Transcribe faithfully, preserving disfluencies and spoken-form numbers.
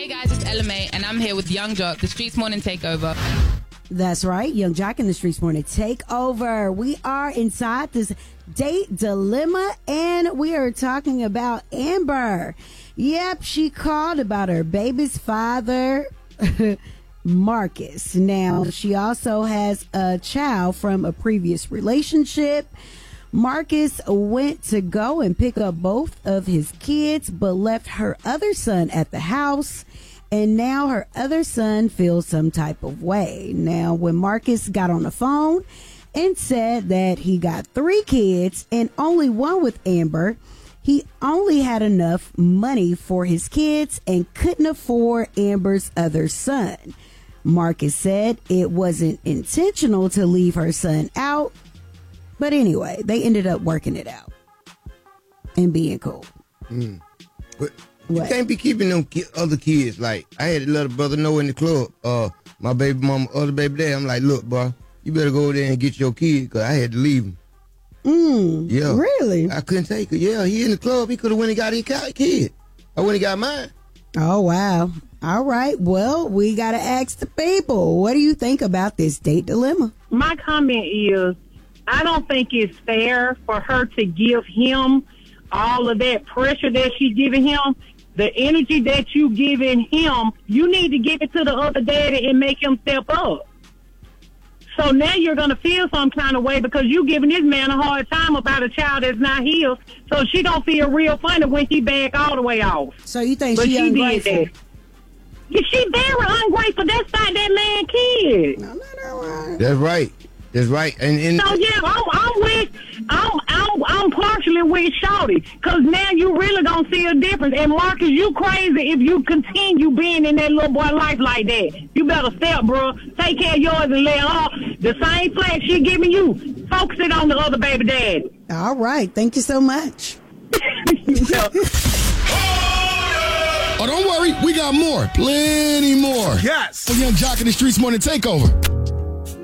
Hey guys, it's Ella May, and I'm here with Young Jock, the Streets Morning Takeover. That's right, Young Jock in the Streets Morning Takeover. We are inside this date dilemma, and we are talking about Amber. Yep, she called about her baby's father, Marcus. Now, she also has a child from a previous relationship. Marcus went to go and pick up both of his kids, but left her other son at the house. And now her other son feels some type of way. Now, when Marcus got on the phone and said that he got three kids and only one with Amber, he only had enough money for his kids and couldn't afford Amber's other son. Marcus said it wasn't intentional to leave her son out. But anyway, they ended up working it out and being cool. Mm. But what? You can't be keeping them ki- other kids. Like, I had to let a brother know in the club, uh, my baby mama, other baby dad, I'm like, look, boy, you better go over there and get your kid, because I had to leave him. Mm, yeah. Really? I couldn't take it. Yeah, he in the club. He could have went and got his kid. I went and got mine. Oh, wow. All right. Well, we got to ask the people. What do you think about this date dilemma? My comment is, I don't think it's fair for her to give him all of that pressure that she's giving him. The energy that you giving him, you need to give it to the other daddy and make him step up. So now you're going to feel some kind of way because you giving this man a hard time about a child that's not his. So she don't feel real funny when she back all the way off. So you think but she, she ungrateful? Did that. Yeah, she very ungrateful. That's not that man kid. No, no, no. That's right. That's right. And, and so yeah, I'm, I'm with, I'm, I'm, I'm partially with Shawty, cause now you really gonna see a difference. And Marcus, you crazy if you continue being in that little boy life like that. You better step, bro. Take care of yours and let her the same flag she giving you. Focus it on the other baby dad. All right, thank you so much. Oh, don't worry, we got more, plenty more. Yes. For Young Jock in the Streets Morning Takeover.